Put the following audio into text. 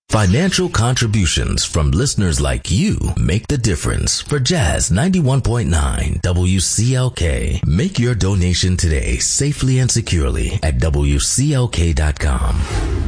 Financial contributions from listeners like you make the difference. For Jazz 91.9 WCLK, make your donation today safely and securely at WCLK.com.